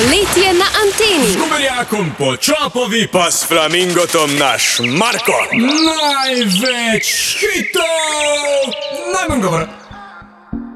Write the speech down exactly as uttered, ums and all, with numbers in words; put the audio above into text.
Poletje na anteni. Z goberjakom po Čopovi, pa s flamingotom naš Marko. Največ hitov, najmanj govora.